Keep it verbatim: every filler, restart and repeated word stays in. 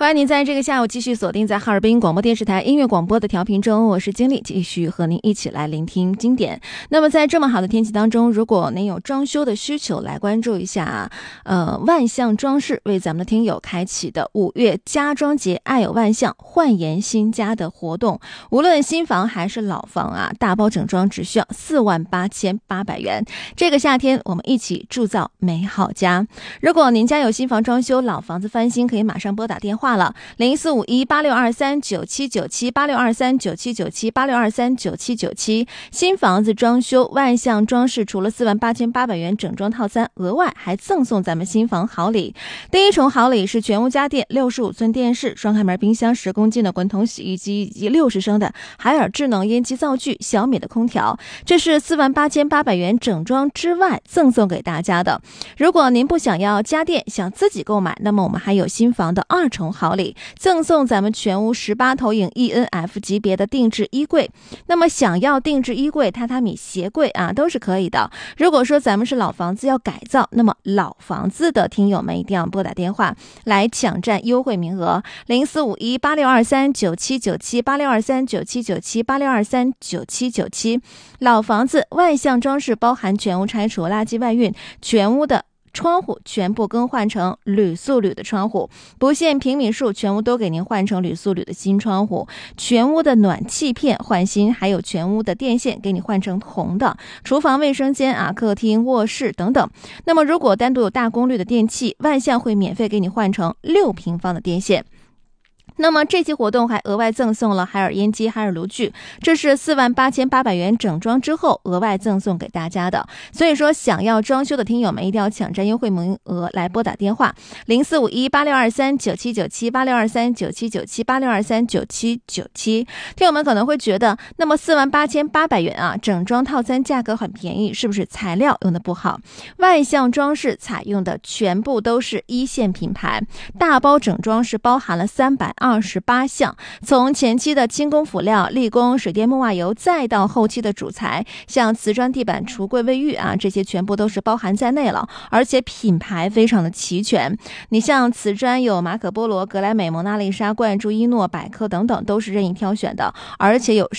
欢迎您在这个下午继续锁定在哈尔滨广播电视台音乐广播的调频中，我是经理，继续和您一起来聆听经典。那么在这么好的天气当中，如果您有装修的需求，来关注一下呃万象装饰为咱们的听友开启的五月家装节爱有万象焕颜新家的活动，无论新房还是老房啊，大包整装只需要四万八千八百元。这个夏天我们一起铸造美好家。如果您家有新房装修、老房子翻新，可以马上拨打电话了，零四五一八六二三九七九七八六二三九七九七八六二三九七九七。新房子装修，万象装饰除了四万八千八百元整装套餐，额外还赠送咱们新房好礼。第一重好礼是全屋家电六十五寸电视、双开门冰箱、十公斤的滚筒洗衣机以及六十升的海尔智能烟机灶具、小米的空调，这是四万八千八百元整装之外赠送给大家的。如果您不想要家电，想自己购买，那么我们还有新房的二重好礼，赠送咱们全屋十八投影 E N F 级别的定制衣柜。那么想要定制衣柜、榻榻米、鞋柜啊，都是可以的。如果说咱们是老房子要改造，那么老房子的听友们一定要拨打电话来抢占优惠名额，零四五一八六二三九七九七八六二三九七九七八六二三九七九七。老房子万象装饰包含全屋拆除、垃圾外运，全屋的窗户全部更换成铝塑铝的窗户，不限平米数，全屋都给您换成铝塑铝的新窗户，全屋的暖气片换新，还有全屋的电线给你换成铜的，厨房、卫生间啊、客厅、卧室等等。那么如果单独有大功率的电器，万象会免费给你换成六平方的电线。那么这期活动还额外赠送了海尔烟机、海尔炉具，这是四万八千八百元整装之后额外赠送给大家的。所以说想要装修的听友们一定要抢占优惠名额来拨打电话零四五一八六二三九七九七八六二三九七九七八六二三九七九七。听友们可能会觉得，那么四万八千八百元啊，整装套餐价格很便宜，是不是材料用的不好？万象装饰采用的全部都是一线品牌，大包整装是包含了三百二十八项，从前期的轻工辅料、立工、水电木瓦油，再到后期的主材，像瓷砖地板、橱柜、卫浴啊，这些全部都是包含在内了，而且品牌非常的齐全。你像瓷砖有马可波罗、格莱美、蒙娜丽莎、冠珠、伊诺、百科等等，都是任意挑选的，而且有